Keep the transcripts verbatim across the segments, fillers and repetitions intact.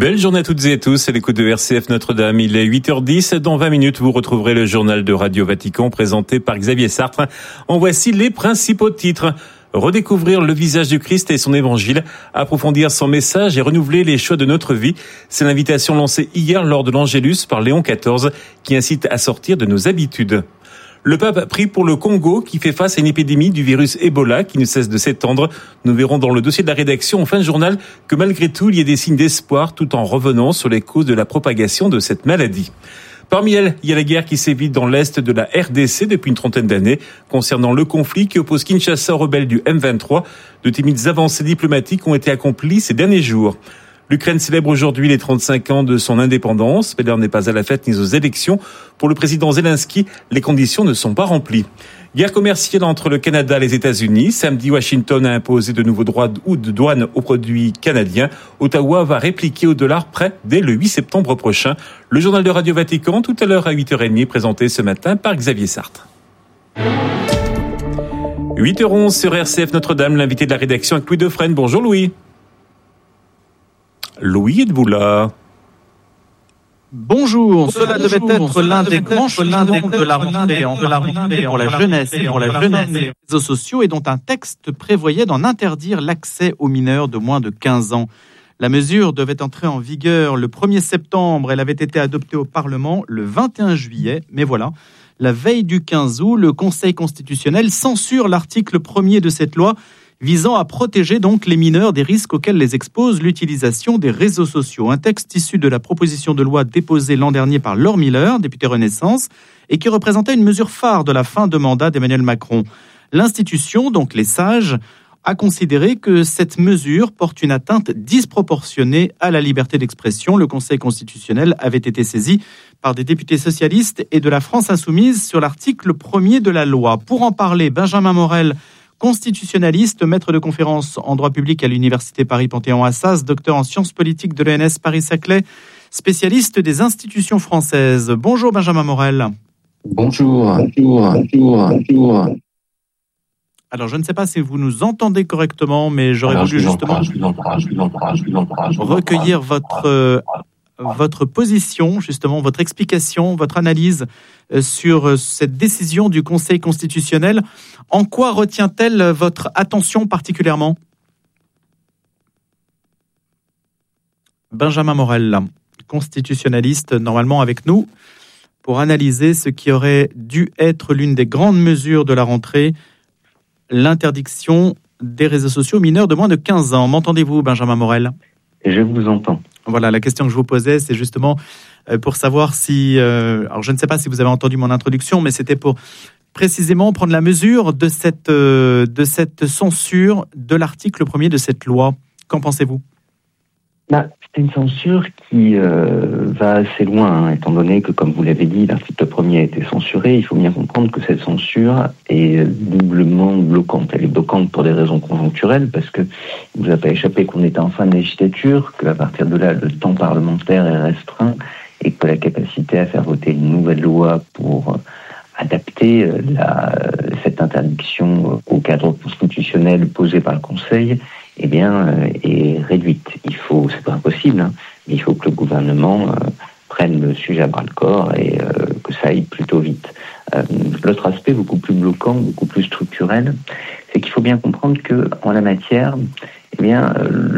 Belle journée à toutes et à tous, à l'écoute de R C F Notre-Dame. Il est huit heures dix. Dans vingt minutes, vous retrouverez le journal de Radio Vatican présenté par Xavier Sartre. En voici les principaux titres. Redécouvrir le visage du Christ et son évangile, approfondir son message et renouveler les choix de notre vie. C'est l'invitation lancée hier lors de l'Angélus par Léon quatorze qui incite à sortir de nos habitudes. Le pape prie pour le Congo qui fait face à une épidémie du virus Ebola qui ne cesse de s'étendre. Nous verrons dans le dossier de la rédaction en fin de journal que malgré tout, il y a des signes d'espoir tout en revenant sur les causes de la propagation de cette maladie. Parmi elles, il y a la guerre qui sévit dans l'est de la R D C depuis une trentaine d'années. Concernant le conflit qui oppose Kinshasa aux rebelles du M vingt-trois, de timides avancées diplomatiques ont été accomplies ces derniers jours. L'Ukraine célèbre aujourd'hui les trente-cinq ans de son indépendance, mais l'heure n'est pas à la fête ni aux élections. Pour le président Zelensky, les conditions ne sont pas remplies. Guerre commerciale entre le Canada et les États-Unis. Samedi, Washington a imposé de nouveaux droits de douane aux produits canadiens. Ottawa va répliquer au dollar près dès le huit septembre prochain. Le journal de Radio Vatican, tout à l'heure à huit heures trente, présenté ce matin par Xavier Sartre. huit heures onze sur R C F Notre-Dame, l'invité de la rédaction avec Louis Defresne. Bonjour Louis. Louis, êtes-vous là ? Bonjour, cela devait être l'un des grands chemins de la rentrée entre la rentrée pour la jeunesse et pour la jeunesse et les réseaux sociaux et dont un texte prévoyait d'en interdire l'accès aux mineurs de moins de quinze ans. La mesure devait entrer en vigueur le premier septembre. Elle avait été adoptée au Parlement le vingt et un juillet. Mais voilà, la veille du quinze août, le Conseil constitutionnel censure l'article premier de cette loi visant à protéger donc les mineurs des risques auxquels les expose l'utilisation des réseaux sociaux. Un texte issu de la proposition de loi déposée l'an dernier par Laure Miller, députée Renaissance, et qui représentait une mesure phare de la fin de mandat d'Emmanuel Macron. L'institution, donc les sages, a considéré que cette mesure porte une atteinte disproportionnée à la liberté d'expression. Le Conseil constitutionnel avait été saisi par des députés socialistes et de la France insoumise sur l'article premier de la loi. Pour en parler, Benjamin Morel, constitutionnaliste, maître de conférence en droit public à l'Université Paris-Panthéon-Assas, docteur en sciences politiques de l'E N S Paris-Saclay, spécialiste des institutions françaises. Bonjour Benjamin Morel. Bonjour, bonjour, bonjour, bonjour. Alors je ne sais pas si vous nous entendez correctement, mais j'aurais Alors, voulu justement recueillir votre... Euh, votre position, justement, votre explication, votre analyse sur cette décision du Conseil constitutionnel. En quoi retient-elle votre attention particulièrement ? Benjamin Morel, constitutionnaliste, normalement avec nous, pour analyser ce qui aurait dû être l'une des grandes mesures de la rentrée, l'interdiction des réseaux sociaux aux mineurs de moins de quinze ans. M'entendez-vous, Benjamin Morel ? Je vous entends. Voilà, la question que je vous posais, c'est justement pour savoir si... Euh, alors, je ne sais pas si vous avez entendu mon introduction, mais c'était pour précisément prendre la mesure de cette, euh, de cette censure de l'article premier de cette loi. Qu'en pensez-vous ? Bah, c'est une censure qui euh, va assez loin, hein, étant donné que, comme vous l'avez dit, l'article premier a été censuré. Il faut bien comprendre que cette censure est doublement bloquante. Elle est bloquante pour des raisons conjoncturelles, parce que il ne vous a pas échappé qu'on était en fin de législature, qu'à partir de là, le temps parlementaire est restreint et que la capacité à faire voter une nouvelle loi pour adapter la, cette interdiction au cadre constitutionnel posé par le Conseil eh bien, euh, est réduite. Il faut, c'est pas impossible, hein, mais il faut que le gouvernement euh, prenne le sujet à bras-le-corps et euh, que ça aille plutôt vite. Euh, l'autre aspect, beaucoup plus bloquant, beaucoup plus structurel, c'est qu'il faut bien comprendre que en la matière, eh bien,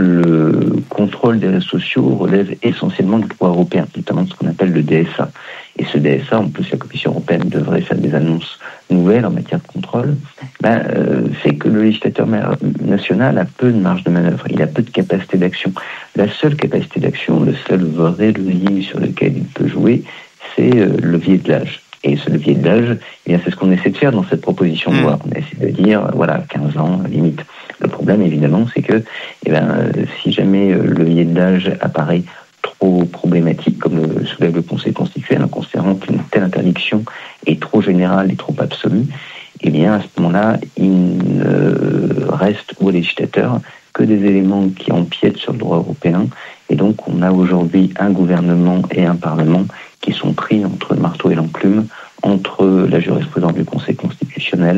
le contrôle des réseaux sociaux relève essentiellement du droit européen, notamment ce qu'on appelle le D S A. Et ce D S A, en plus, la Commission européenne devrait faire des annonces nouvelles en matière de contrôle, ben, euh, fait que le législateur national a peu de marge de manœuvre, il a peu de capacité d'action. La seule capacité d'action, le seul vrai levier sur lequel il peut jouer, c'est euh, le levier de l'âge. Et ce levier de l'âge, eh bien, c'est ce qu'on essaie de faire dans cette proposition de loi. On essaie de dire, voilà, quinze ans, limite. Le problème, évidemment, c'est que eh bien, euh, si jamais euh, le levier de l'âge apparaît trop problématique, comme le soulève le Conseil constitutionnel, en considérant qu'une telle interdiction est trop générale et trop absolue, eh bien, à ce moment-là, il ne reste au législateur que des éléments qui empiètent sur le droit européen. Et donc, on a aujourd'hui un gouvernement et un parlement qui sont pris entre le marteau et l'enclume, entre la jurisprudence du Conseil constitutionnel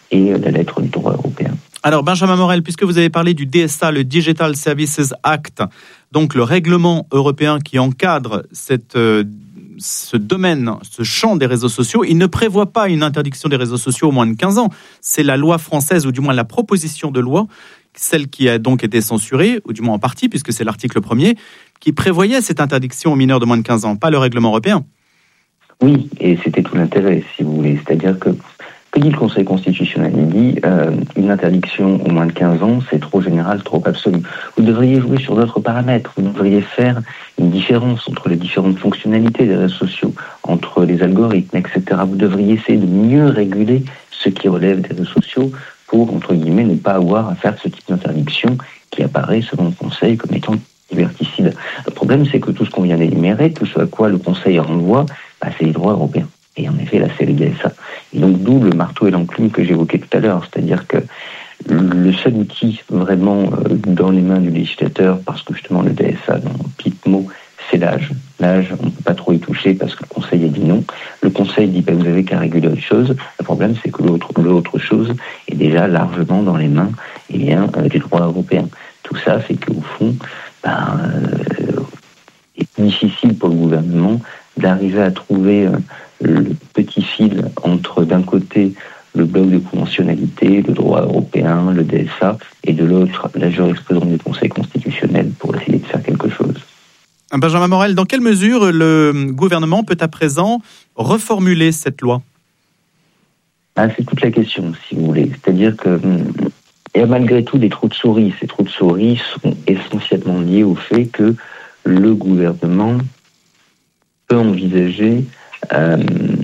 et la lettre du droit européen. Alors Benjamin Morel, puisque vous avez parlé du D S A, le Digital Services Act, donc le règlement européen qui encadre cette, euh, ce domaine, ce champ des réseaux sociaux, il ne prévoit pas une interdiction des réseaux sociaux au moins de quinze ans. C'est la loi française, ou du moins la proposition de loi, celle qui a donc été censurée, ou du moins en partie, puisque c'est l'article premier, qui prévoyait cette interdiction aux mineurs de moins de quinze ans, pas le règlement européen. Oui, et c'était tout l'intérêt, si vous voulez. C'est-à-dire que, que dit le Conseil constitutionnel ? Il dit euh, une interdiction aux moins de quinze ans, c'est trop général, trop absolu. Vous devriez jouer sur d'autres paramètres. Vous devriez faire une différence entre les différentes fonctionnalités des réseaux sociaux, entre les algorithmes, et cetera. Vous devriez essayer de mieux réguler ce qui relève des réseaux sociaux pour, entre guillemets, ne pas avoir à faire ce type d'interdiction qui apparaît, selon le Conseil, comme étant liberticide. Le problème, c'est que tout ce qu'on vient d'énumérer, tout ce à quoi le Conseil renvoie, bah, c'est les droits européens. Et en effet, là, c'est le D S A. Et donc, d'où le marteau et l'enclume que j'évoquais tout à l'heure. C'est-à-dire que le seul outil vraiment euh, dans les mains du législateur, parce que justement, le D S A, dans le petit mot, c'est l'âge. L'âge, on ne peut pas trop y toucher parce que le Conseil a dit non. Le Conseil dit, bah, vous avez qu'à réguler autre chose. Le problème, c'est que l'autre, l'autre chose est déjà largement dans les mains eh bien, euh, du droit européen. Tout ça fait qu'au fond, ben, euh, c'est difficile pour le gouvernement d'arriver à trouver euh, le petit fil entre, d'un côté, le bloc de conventionnalité, le droit européen, le D S A, et de l'autre, la jurisprudence du Conseil constitutionnel pour essayer de faire quelque chose. Benjamin Morel, dans quelle mesure le gouvernement peut à présent reformuler cette loi ? Ah, c'est toute la question, si vous voulez. C'est-à-dire que il y a malgré tout des trous de souris. Ces trous de souris sont essentiellement liés au fait que le gouvernement peut envisager euh,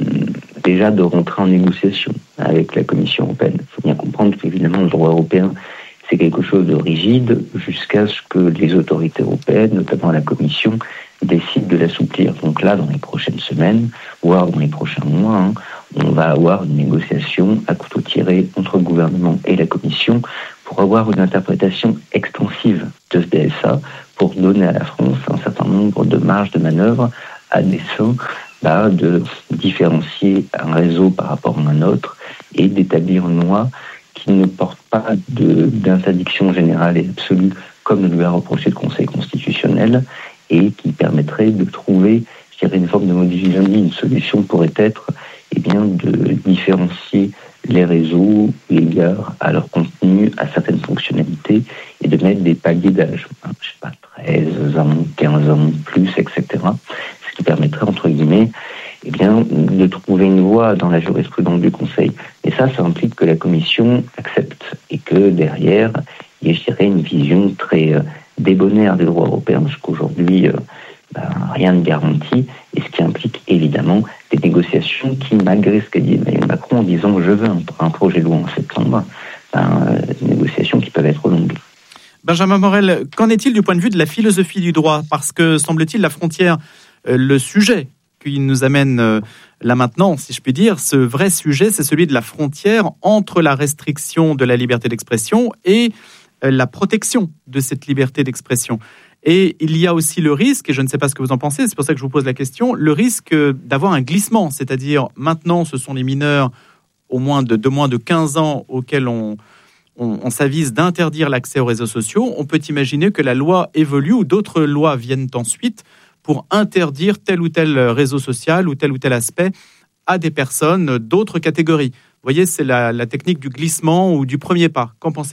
déjà de rentrer en négociation avec la Commission européenne. Il faut bien comprendre qu'évidemment le droit européen, c'est quelque chose de rigide jusqu'à ce que les autorités européennes, notamment la Commission, décident de l'assouplir. Donc là, dans les prochaines semaines, voire dans les prochains mois, hein, on va avoir une négociation à couteau tiré entre le gouvernement et la Commission pour avoir une interprétation extensive de ce D S A pour donner à la France un certain nombre de marges de manœuvre à dessein bah, de différencier un réseau par rapport à un autre et d'établir une loi qui ne porte pas de, d'interdiction générale et absolue comme le lui a reproché le Conseil constitutionnel et qui permettrait de trouver, je dirais, une forme de modus vivendi. Une solution pourrait être eh bien, de différencier les réseaux, les gares à leur contenu, à certaines fonctionnalités et de mettre des paliers d'âge, hein, je sais pas, treize ans, quinze ans, plus, et cetera. Ce qui permettrait, entre guillemets, eh bien, de trouver une voie dans la jurisprudence du Conseil. Et ça, ça implique que la Commission accepte et que derrière, il y ait, je dirais, une vision très euh, débonnaire des droits européens, parce qu'aujourd'hui, euh, ben, rien ne garantit, et ce qui implique évidemment des négociations qui, malgré ce qu'a dit Emmanuel Macron en disant « je veux un, un projet de loi en septembre ben, », euh, des négociations qui peuvent être longues. Benjamin Morel, qu'en est-il du point de vue de la philosophie du droit ? Parce que, semble-t-il, la frontière, euh, le sujet qui nous amène euh, là maintenant, si je puis dire, ce vrai sujet, c'est celui de la frontière entre la restriction de la liberté d'expression et euh, la protection de cette liberté d'expression. Et il y a aussi le risque, et je ne sais pas ce que vous en pensez, c'est pour ça que je vous pose la question, le risque d'avoir un glissement, c'est-à-dire maintenant ce sont les mineurs au moins de, de moins de quinze ans auxquels on, on, on s'avise d'interdire l'accès aux réseaux sociaux. On peut imaginer que la loi évolue ou d'autres lois viennent ensuite pour interdire tel ou tel réseau social ou tel ou tel aspect à des personnes d'autres catégories. Vous voyez, c'est la, la technique du glissement ou du premier pas. Qu'en pensez-vous ?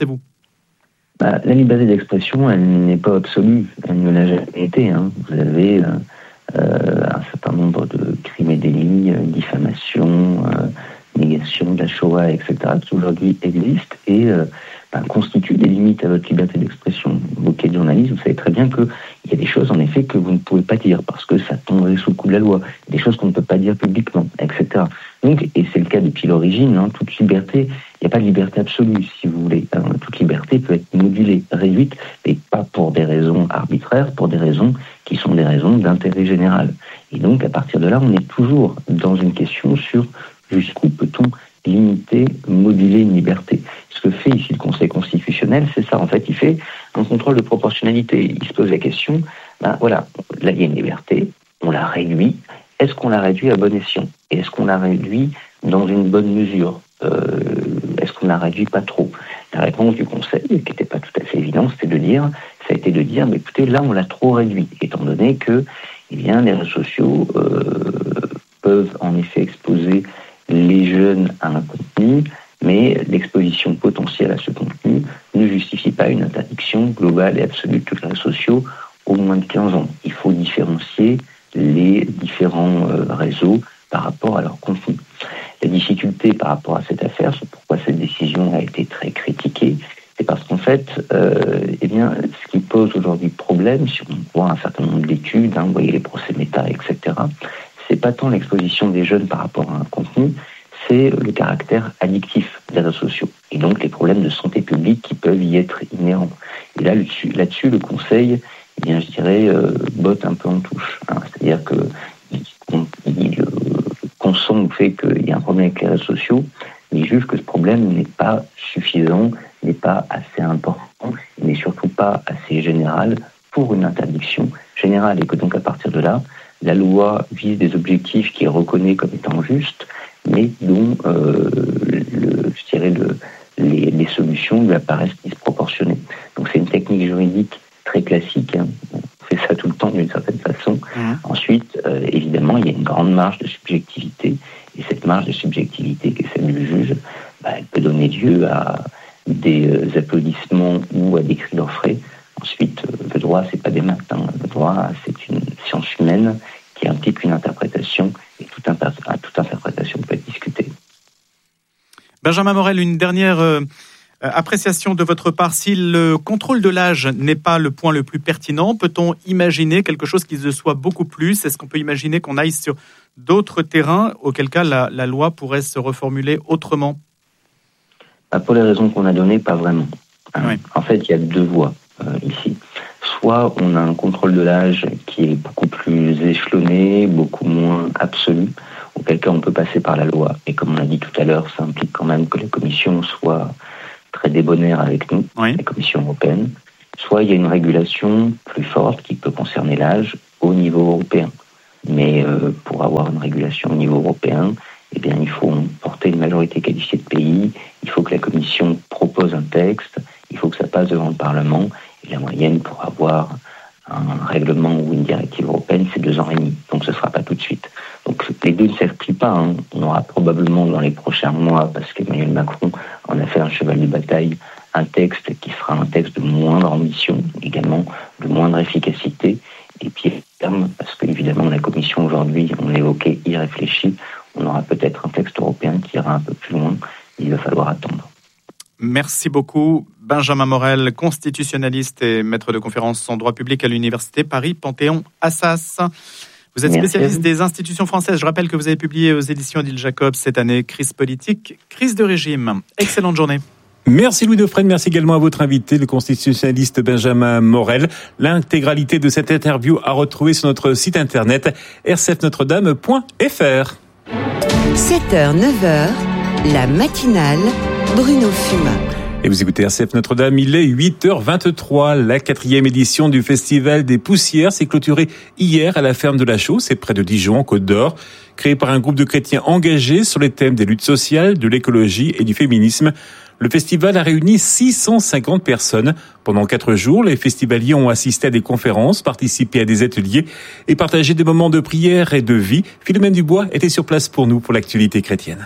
Bah, la liberté d'expression, elle n'est pas absolue. Elle ne l'a jamais été. Hein. Vous avez euh, un certain nombre de crimes et délits, euh, diffamation, euh, négation de la Shoah, et cetera, qui aujourd'hui existent et euh, bah, constituent des limites à votre liberté d'expression. Vous qui êtes journaliste, vous savez très bien qu'il y a des choses, en effet, que vous ne pouvez pas dire parce que ça tomberait sous le coup de la loi. Des choses qu'on ne peut pas dire publiquement, et cetera. Donc, et c'est le cas depuis l'origine, hein, toute liberté, il n'y a pas de liberté absolue, si vous voulez. Hein, toute liberté peut être modulée, réduite, mais pas pour des raisons arbitraires, pour des raisons qui sont des raisons d'intérêt général. Et donc, à partir de là, on est toujours dans une question sur jusqu'où peut-on limiter, moduler une liberté. Ce que fait ici le Conseil constitutionnel, c'est ça. En fait, il fait un contrôle de proportionnalité. Il se pose la question, ben voilà, là, il y a une liberté, on la réduit. Est-ce qu'on la réduit à bon escient ? Et est-ce qu'on la réduit dans une bonne mesure ? euh, Est-ce qu'on ne la réduit pas trop. La réponse du Conseil, qui n'était pas tout à fait évidente, c'était de dire, ça a été de dire, mais écoutez, là on l'a trop réduit, étant donné que, eh bien, les réseaux sociaux euh, peuvent en effet exposer les jeunes à un contenu, mais l'exposition potentielle à ce contenu ne justifie pas une interdiction globale et absolue de tous les réseaux sociaux au moins de quinze ans. Il faut différencier les différents euh, réseaux par rapport à leur contenu. La difficulté par rapport à cette affaire, c'est pourquoi cette décision a été très critiquée, c'est parce qu'en fait, euh, eh bien, ce qui pose aujourd'hui problème, si on voit un certain nombre d'études, hein, vous voyez les procès méta, et cetera, c'est pas tant l'exposition des jeunes par rapport à un contenu, c'est le caractère addictif des réseaux sociaux et donc les problèmes de santé publique qui peuvent y être inhérents. Et là, là-dessus, là-dessus le Conseil, eh bien, je dirais, euh, botte un peu en touche. Hein, c'est-à-dire que il, il euh, consent au fait qu'il y a un problème avec les réseaux sociaux, mais il juge que ce problème n'est pas suffisant, n'est pas assez important, n'est surtout pas assez général pour une interdiction générale, et que donc à partir de là, la loi vise des objectifs qui est reconnaît comme étant justes, mais dont euh, le, je dirais le, les, les solutions lui apparaissent disproportionnées. Donc c'est une technique juridique très classique, hein. On fait ça tout le temps d'une certaine façon. Mmh. Ensuite, euh, évidemment, il y a une grande marge de subjectivité, et cette marge de subjectivité qui est celle du juge, bah, elle peut donner lieu à des euh, applaudissements ou à des cris d'orfraie. Ensuite, euh, le droit, c'est pas des maths, hein. Le droit, c'est une science humaine qui implique une interprétation, et toute, imper- toute interprétation peut être discutée. Benjamin Morel, une dernière euh, appréciation de votre part. Si le contrôle de l'âge n'est pas le point le plus pertinent, peut-on imaginer quelque chose qui le soit beaucoup plus ? Est-ce qu'on peut imaginer qu'on aille sur d'autres terrains, auquel cas la, la loi pourrait se reformuler autrement ? Pour les raisons qu'on a données, pas vraiment. Oui. En fait, il y a deux voies euh, ici. Soit on a un contrôle de l'âge qui est beaucoup plus échelonné, beaucoup moins absolu, auquel cas on peut passer par la loi. Et comme on l'a dit tout à l'heure, ça implique quand même que la Commission soit très débonnaire avec nous, oui. La Commission européenne. Soit il y a une régulation plus forte qui peut concerner l'âge au niveau européen. Mais euh, pour avoir une régulation au niveau européen, eh bien, il faut porter une majorité qualifiée de pays, il faut que la Commission propose un texte, il faut que ça passe devant le Parlement, et la moyenne pour avoir un règlement ou une directive européenne, c'est deux ans et demi, donc ce ne sera pas tout de suite. Donc les deux ne s'excluent pas, hein. On aura probablement dans les prochains mois, parce qu'Emmanuel Macron en a fait un cheval de bataille, un texte qui sera un texte de moindre ambition, également de moindre efficacité, et puis parce qu'évidemment la Commission aujourd'hui, on l'évoquait, y réfléchit, on aura peut-être un texte européen qui ira un peu plus loin, il va falloir attendre. Merci beaucoup, Benjamin Morel, constitutionnaliste et maître de conférences en droit public à l'Université Paris-Panthéon-Assas. Vous êtes spécialiste des institutions françaises. Je rappelle que vous avez publié aux éditions Odile Jacob cette année « Crise politique, crise de régime ». Excellente journée. Merci Louis Dauphren, merci également à votre invité, le constitutionnaliste Benjamin Morel. L'intégralité de cette interview à retrouver sur notre site internet r c f notre dame point f r. sept heures neuf heures, la matinale Bruno Fumat. Et vous écoutez R C F Notre-Dame, il est huit heures vingt-trois. La quatrième édition du Festival des Poussières s'est clôturée hier à la ferme de la Chaux, c'est près de Dijon, en Côte d'Or. Créé par un groupe de chrétiens engagés sur les thèmes des luttes sociales, de l'écologie et du féminisme, le festival a réuni six cent cinquante personnes. Pendant quatre jours, les festivaliers ont assisté à des conférences, participé à des ateliers et partagé des moments de prière et de vie. Philomène Dubois était sur place pour nous pour l'actualité chrétienne.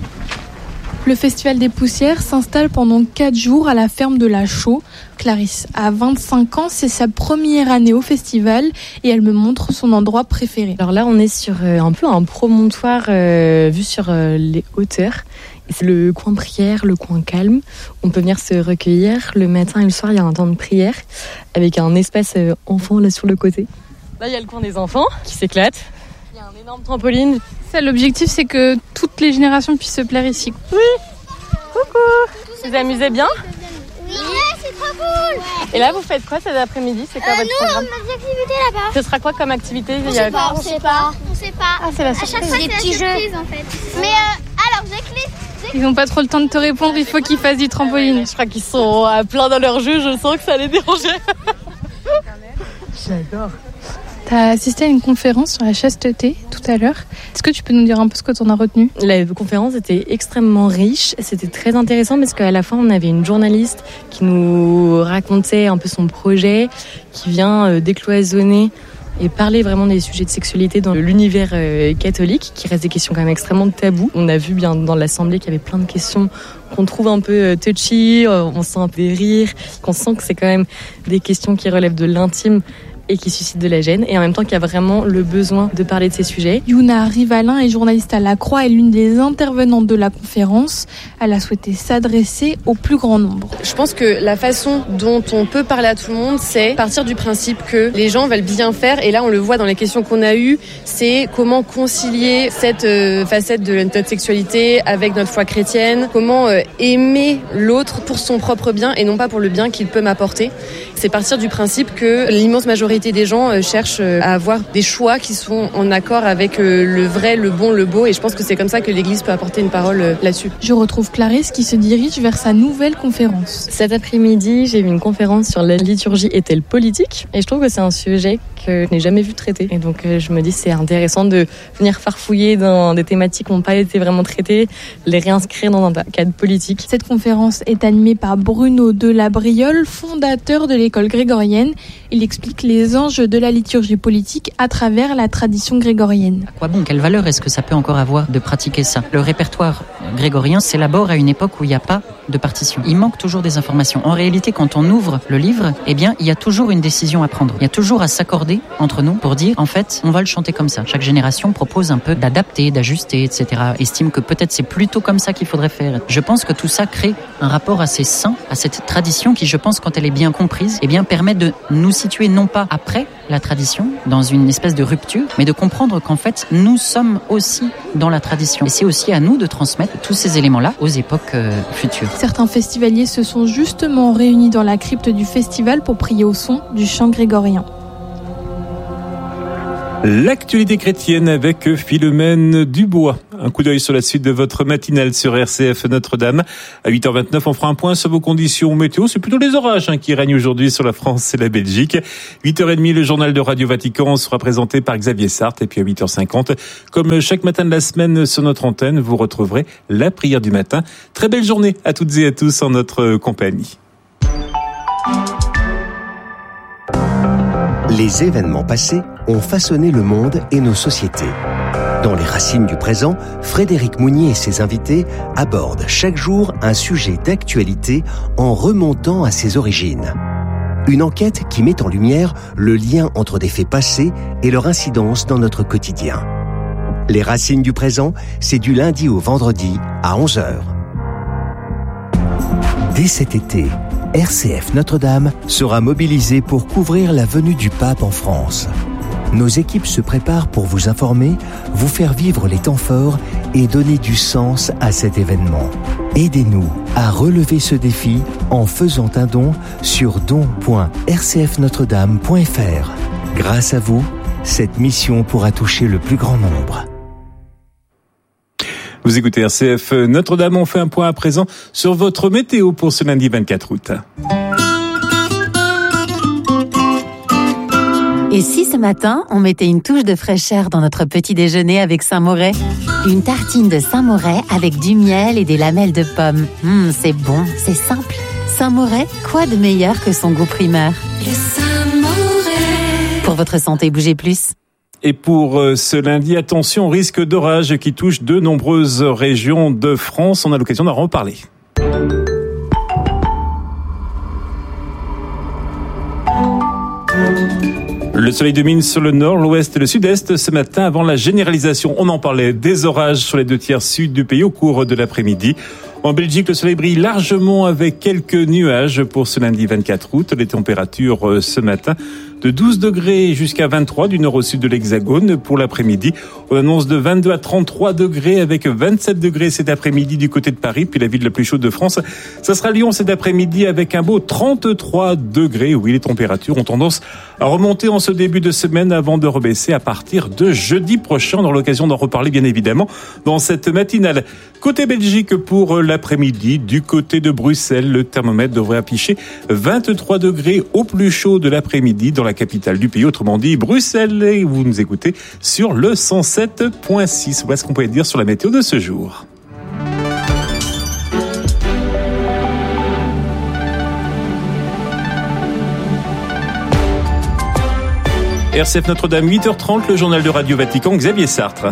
Le Festival des Poussières s'installe pendant quatre jours à la ferme de la Chaux. Clarisse a vingt-cinq ans, c'est sa première année au festival et elle me montre son endroit préféré. Alors là, on est sur euh, un peu un promontoire euh, vu sur euh, les hauteurs. Et c'est le coin prière, le coin calme. On peut venir se recueillir. Le matin et le soir, il y a un temps de prière avec un espace euh, enfant là sur le côté. Là, il y a le coin des enfants qui s'éclatent. Il y a un énorme trampoline. Ça, l'objectif, c'est que toutes les générations puissent se plaire ici. Oui. Coucou. Vous vous amusez bien ? Oui, c'est trop cool. Et là, vous faites quoi cet après-midi ? C'est quoi euh, votre nous, programme ? on a des activités là-bas. Ce sera quoi comme activité ? On ne sait pas, on sait pas. On sait pas. Ah, c'est la surprise. À chaque fois, c'est des petits jeux en fait. Mais euh, alors, j'écris. Ils n'ont pas trop le temps de te répondre, il faut qu'ils fassent du trampoline. Je crois qu'ils sont à plein dans leur jeu, je sens que ça les dérangeait. J'adore. Tu as assisté à une conférence sur la chasteté tout tout à l'heure. Est-ce que tu peux nous dire un peu ce que tu en as retenu ? La conférence était extrêmement riche, c'était très intéressant parce qu'à la fin on avait une journaliste qui nous racontait un peu son projet, qui vient décloisonner et parler vraiment des sujets de sexualité dans l'univers euh, catholique, qui reste des questions quand même extrêmement tabous. On a vu bien dans l'assemblée qu'il y avait plein de questions qu'on trouve un peu euh, touchy, euh, on sent un peu des rires, qu'on sent que c'est quand même des questions qui relèvent de l'intime et qui suscitent de la gêne, et en même temps qu'il y a vraiment le besoin de parler de ces sujets. Youna Rivalin est journaliste à La Croix et l'une des intervenantes de la conférence. Elle a souhaité s'adresser au plus grand nombre. Je pense que la façon dont on peut parler à tout le monde, c'est partir du principe que les gens veulent bien faire, et là on le voit dans les questions qu'on a eues, c'est comment concilier cette euh, facette de notre sexualité avec notre foi chrétienne, comment euh, aimer l'autre pour son propre bien et non pas pour le bien qu'il peut m'apporter. C'est partir du principe que l'immense majorité des gens cherchent à avoir des choix qui sont en accord avec le vrai, le bon, le beau, et je pense que c'est comme ça que l'Église peut apporter une parole là-dessus. Je retrouve Clarisse qui se dirige vers sa nouvelle conférence. Cet après-midi, j'ai eu une conférence sur la liturgie est-elle politique, et je trouve que c'est un sujet que je n'ai jamais vu traiter, et donc je me dis c'est intéressant de venir farfouiller dans des thématiques qui n'ont pas été vraiment traitées, les réinscrire dans un cadre politique. Cette conférence est animée par Bruno Delabriole, fondateur de l'école grégorienne. Il explique les enjeux de la liturgie politique à travers la tradition grégorienne. À quoi bon ? Quelle valeur est-ce que ça peut encore avoir de pratiquer ça ? Le répertoire grégorien s'élabore à une époque où il n'y a pas de partition. Il manque toujours des informations. En réalité, quand on ouvre le livre, eh bien, il y a toujours une décision à prendre. Il y a toujours à s'accorder entre nous pour dire, en fait, on va le chanter comme ça. Chaque génération propose un peu d'adapter, d'ajuster, et cetera. Estime que peut-être c'est plutôt comme ça qu'il faudrait faire. Je pense que tout ça crée un rapport assez sain à cette tradition qui, je pense, quand elle est bien comprise, eh bien, permet de nous situer non pas après la tradition, dans une espèce de rupture, mais de comprendre qu'en fait, nous sommes aussi dans la tradition. Et c'est aussi à nous de transmettre tous ces éléments-là aux époques euh, futures. Certains festivaliers se sont justement réunis dans la crypte du festival pour prier au son du chant grégorien. L'actualité chrétienne avec Philomène Dubois. Un coup d'œil sur la suite de votre matinale sur R C F Notre-Dame. À huit heures vingt-neuf, on fera un point sur vos conditions météo. C'est plutôt les orages hein, qui règnent aujourd'hui sur la France et la Belgique. huit heures trente, le journal de Radio Vatican sera présenté par Xavier Sartre. Et puis à huit heures cinquante, comme chaque matin de la semaine sur notre antenne, vous retrouverez la prière du matin. Très belle journée à toutes et à tous en notre compagnie. Les événements passés ont façonné le monde et nos sociétés. Dans les racines du présent, Frédéric Mounier et ses invités abordent chaque jour un sujet d'actualité en remontant à ses origines. Une enquête qui met en lumière le lien entre des faits passés et leur incidence dans notre quotidien. Les racines du présent, c'est du lundi au vendredi à onze heures. Dès cet été, R C F Notre-Dame sera mobilisée pour couvrir la venue du pape en France. Nos équipes se préparent pour vous informer, vous faire vivre les temps forts et donner du sens à cet événement. Aidez-nous à relever ce défi en faisant un don sur don point r c f notre dame point f r. Grâce à vous, cette mission pourra toucher le plus grand nombre. Vous écoutez R C F Notre-Dame, on fait un point à présent sur votre météo pour ce lundi vingt-quatre août. Et si ce matin, on mettait une touche de fraîcheur dans notre petit déjeuner avec Saint-Moret ? Une tartine de Saint-Moret avec du miel et des lamelles de pommes. Hum, c'est bon, c'est simple. Saint-Moret, quoi de meilleur que son goût primaire ? Le Saint-Moret. Pour votre santé, bougez plus. Et pour ce lundi, attention au risque d'orage qui touche de nombreuses régions de France. On a l'occasion d'en reparler. Le soleil domine sur le nord, l'ouest et le sud-est ce matin avant la généralisation. On en parlait des orages sur les deux tiers sud du pays au cours de l'après-midi. En Belgique, le soleil brille largement avec quelques nuages pour ce lundi vingt-quatre août. Les températures ce matin de douze degrés jusqu'à vingt-trois du nord au sud de l'Hexagone pour l'après-midi. On annonce de vingt-deux à trente-trois degrés avec vingt-sept degrés cet après-midi du côté de Paris, puis la ville la plus chaude de France. Ça sera Lyon cet après-midi avec un beau trente-trois degrés. Oui, les températures ont tendance à remonter en ce début de semaine avant de rebaisser à partir de jeudi prochain. On aura l'occasion d'en reparler bien évidemment dans cette matinale. Côté Belgique pour l'après-midi, du côté de Bruxelles, le thermomètre devrait afficher vingt-trois degrés au plus chaud de l'après-midi dans la la capitale du pays, autrement dit Bruxelles. Et vous nous écoutez sur le cent sept point six. Voilà ce qu'on peut dire sur la météo de ce jour. R C F Notre-Dame, huit heures trente, le journal de Radio Vatican, Xavier Sartre.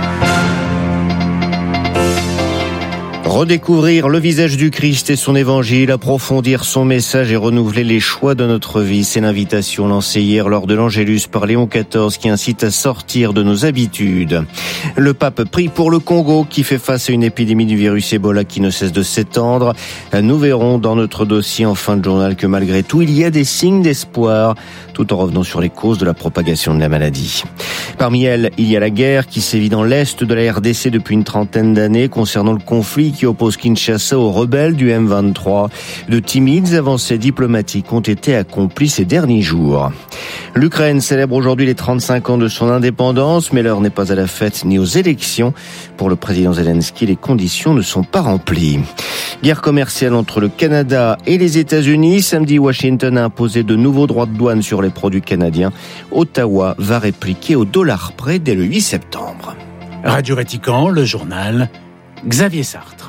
Redécouvrir le visage du Christ et son évangile, approfondir son message et renouveler les choix de notre vie. C'est l'invitation lancée hier lors de l'Angélus par Léon quatorze qui incite à sortir de nos habitudes. Le pape prie pour le Congo qui fait face à une épidémie du virus Ebola qui ne cesse de s'étendre. Nous verrons dans notre dossier en fin de journal que malgré tout, il y a des signes d'espoir, tout en revenant sur les causes de la propagation de la maladie. Parmi elles, il y a la guerre qui sévit dans l'est de la R D C depuis une trentaine d'années concernant le conflit qui oppose Kinshasa aux rebelles du M vingt-trois. De timides avancées diplomatiques ont été accomplies ces derniers jours. L'Ukraine célèbre aujourd'hui les trente-cinq ans de son indépendance, mais l'heure n'est pas à la fête ni aux élections. Pour le président Zelensky, les conditions ne sont pas remplies. Guerre commerciale entre le Canada et les États-Unis. Samedi, Washington a imposé de nouveaux droits de douane sur les produits canadiens. Ottawa va répliquer au dollar près dès le huit septembre. Radio Vatican, le journal, Xavier Sartre.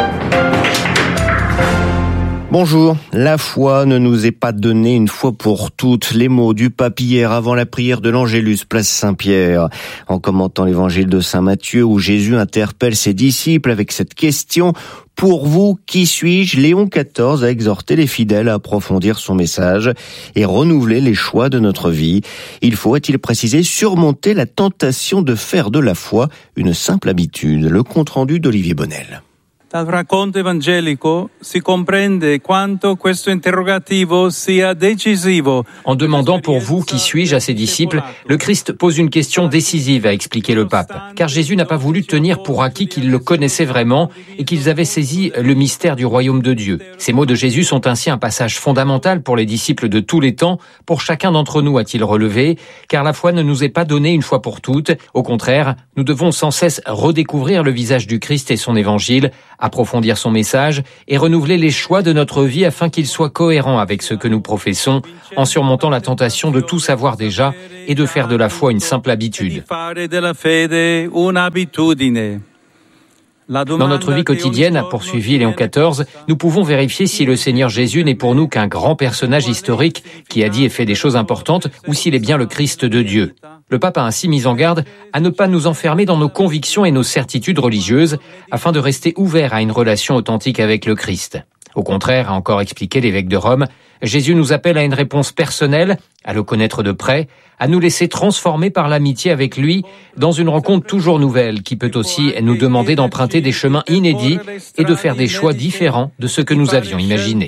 Bonjour, la foi ne nous est pas donnée une fois pour toutes. Les mots du pape hier avant la prière de l'Angélus, place Saint-Pierre. En commentant l'évangile de Saint Matthieu où Jésus interpelle ses disciples avec cette question « Pour vous, qui suis-je ?» Léon quatorze a exhorté les fidèles à approfondir son message et renouveler les choix de notre vie. Il faut, a-t-il précisé, surmonter la tentation de faire de la foi une simple habitude. Le compte-rendu d'Olivier Bonnel. Dal racconto evangelico si comprende quanto questo interrogativo sia decisivo. En demandant pour vous qui suis-je à ses disciples, le Christ pose une question décisive, a expliqué le pape. Car Jésus n'a pas voulu tenir pour acquis qu'ils le connaissaient vraiment et qu'ils avaient saisi le mystère du royaume de Dieu. Ces mots de Jésus sont ainsi un passage fondamental pour les disciples de tous les temps, pour chacun d'entre nous, a-t-il relevé, car la foi ne nous est pas donnée une fois pour toutes. Au contraire, nous devons sans cesse redécouvrir le visage du Christ et son évangile, approfondir son message et renouveler les choix de notre vie afin qu'ils soient cohérents avec ce que nous professons, en surmontant la tentation de tout savoir déjà et de faire de la foi une simple habitude. Dans notre vie quotidienne, a poursuivi Léon quatorze, nous pouvons vérifier si le Seigneur Jésus n'est pour nous qu'un grand personnage historique qui a dit et fait des choses importantes ou s'il est bien le Christ de Dieu. Le pape a ainsi mis en garde à ne pas nous enfermer dans nos convictions et nos certitudes religieuses afin de rester ouverts à une relation authentique avec le Christ. Au contraire, a encore expliqué l'évêque de Rome, Jésus nous appelle à une réponse personnelle, à le connaître de près, à nous laisser transformer par l'amitié avec lui dans une rencontre toujours nouvelle qui peut aussi nous demander d'emprunter des chemins inédits et de faire des choix différents de ce que nous avions imaginé.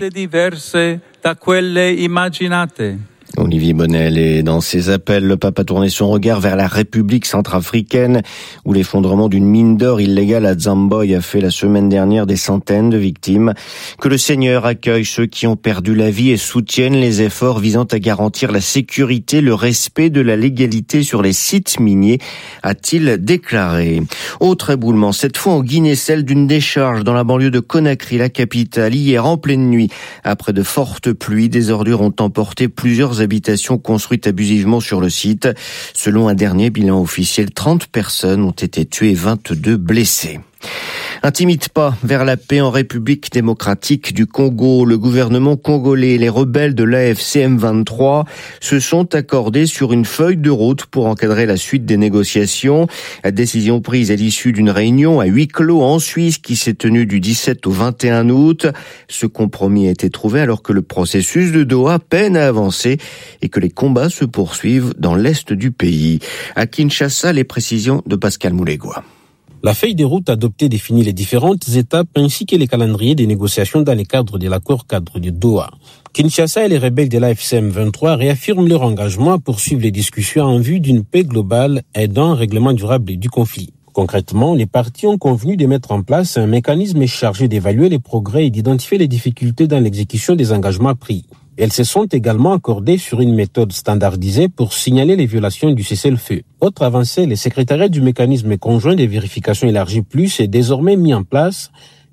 Olivier Bonnel, et dans ses appels, le pape a tourné son regard vers la République centrafricaine où l'effondrement d'une mine d'or illégale à Zamboy a fait la semaine dernière des centaines de victimes. Que le Seigneur accueille ceux qui ont perdu la vie et soutienne les efforts visant à garantir la sécurité, le respect de la légalité sur les sites miniers, a-t-il déclaré. Autre éboulement, cette fois en Guinée, celle d'une décharge dans la banlieue de Conakry, la capitale, hier en pleine nuit. Après de fortes pluies, des ordures ont emporté plusieurs habitations construites abusivement sur le site. Selon un dernier bilan officiel, trente personnes ont été tuées et vingt-deux blessées. Un timide pas vers la paix en République démocratique du Congo. Le gouvernement congolais et les rebelles de l'A F C M vingt-trois se sont accordés sur une feuille de route pour encadrer la suite des négociations. La décision prise à l'issue d'une réunion à huis clos en Suisse qui s'est tenue du dix-sept au vingt et un août. Ce compromis a été trouvé alors que le processus de Doha peine à avancer et que les combats se poursuivent dans l'est du pays. À Kinshasa, les précisions de Pascal Moulégois. La feuille de route adoptée définit les différentes étapes ainsi que les calendriers des négociations dans le cadre de l'accord cadre de Doha. Kinshasa et les rebelles de l'A F C M vingt-trois réaffirment leur engagement à poursuivre les discussions en vue d'une paix globale et d'un règlement durable du conflit. Concrètement, les parties ont convenu de mettre en place un mécanisme chargé d'évaluer les progrès et d'identifier les difficultés dans l'exécution des engagements pris. Elles se sont également accordées sur une méthode standardisée pour signaler les violations du cessez-le-feu. Autre avancée, le secrétariat du mécanisme conjoint de vérification élargi plus est désormais mis en place,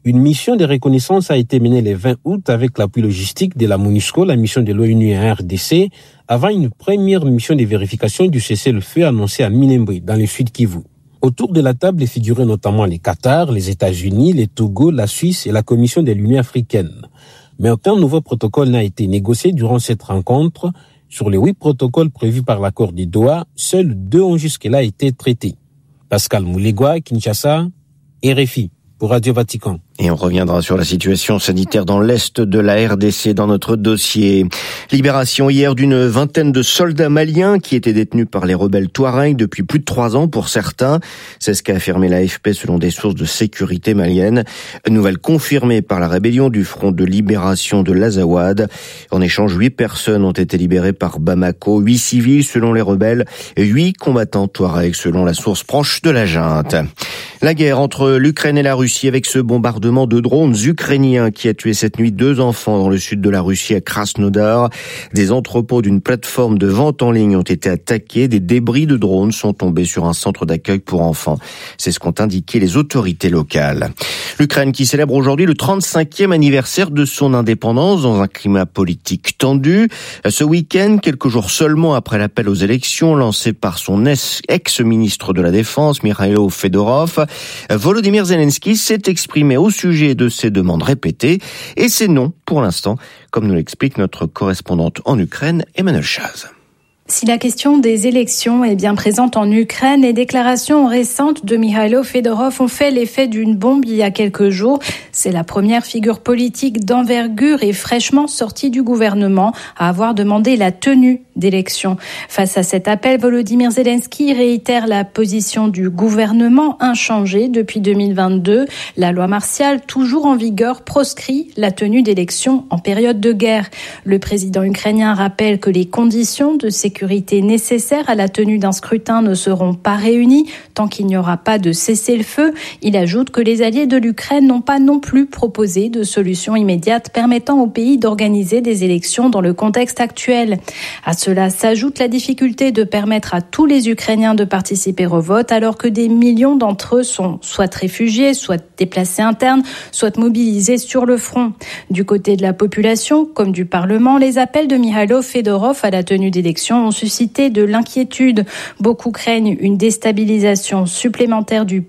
Une mission de reconnaissance a été menée le vingt août avec l'appui logistique de la MONUSCO, la mission de l'ONU en R D C, avant une première mission de vérification du cessez-le-feu annoncée à Minembwe, dans le sud Kivu. Autour de la table figuraient notamment les Qatar, les États-Unis, les Togo, la Suisse et la Commission de l'Union africaine. Mais aucun nouveau protocole n'a été négocié durant cette rencontre. Sur les huit protocoles prévus par l'accord de Doha, seuls deux ont jusque-là été traités. Pascal Moulegua, Kinshasa, R F I, pour Radio Vatican. Et on reviendra sur la situation sanitaire dans l'est de la R D C dans notre dossier. Libération hier d'une vingtaine de soldats maliens qui étaient détenus par les rebelles Touaregs depuis plus de trois ans pour certains. C'est ce qu'a affirmé l'A F P selon des sources de sécurité maliennes. Une nouvelle confirmée par la rébellion du Front de libération de l'Azawad. En échange, huit personnes ont été libérées par Bamako, huit civils selon les rebelles et huit combattants Touaregs selon la source proche de la junte. La guerre entre l'Ukraine et la Russie avec ce bombardement de drones ukrainiens qui a tué cette nuit deux enfants dans le sud de la Russie à Krasnodar. Des entrepôts d'une plateforme de vente en ligne ont été attaqués. Des débris de drones sont tombés sur un centre d'accueil pour enfants. C'est ce qu'ont indiqué les autorités locales. L'Ukraine qui célèbre aujourd'hui le trente-cinquième anniversaire de son indépendance dans un climat politique tendu. Ce week-end, quelques jours seulement après l'appel aux élections lancé par son ex-ministre de la Défense, Mikhailo Fedorov, Volodymyr Zelensky s'est exprimé au sujet de ces demandes répétées et c'est non pour l'instant, comme nous l'explique notre correspondante en Ukraine, Emmanuel Chaz. Si la question des élections est bien présente en Ukraine, les déclarations récentes de Mikhailo Fedorov ont fait l'effet d'une bombe il y a quelques jours. C'est la première figure politique d'envergure et fraîchement sortie du gouvernement à avoir demandé la tenue d'élections. Face à cet appel, Volodymyr Zelensky réitère la position du gouvernement inchangée depuis deux mille vingt-deux. La loi martiale, toujours en vigueur, proscrit la tenue d'élections en période de guerre. Le président ukrainien rappelle que les conditions de sécurité nécessaires à la tenue d'un scrutin ne seront pas réunies tant qu'il n'y aura pas de cessez-le-feu. Il ajoute que les alliés de l'Ukraine n'ont pas non plus proposé de solution immédiate permettant au pays d'organiser des élections dans le contexte actuel. À cela s'ajoute la difficulté de permettre à tous les Ukrainiens de participer au vote alors que des millions d'entre eux sont soit réfugiés, soit déplacés internes, soit mobilisés sur le front. Du côté de la population, comme du Parlement, les appels de Mikhailo Fedorov à la tenue d'élections ont suscité de l'inquiétude. Beaucoup craignent une déstabilisation supplémentaire du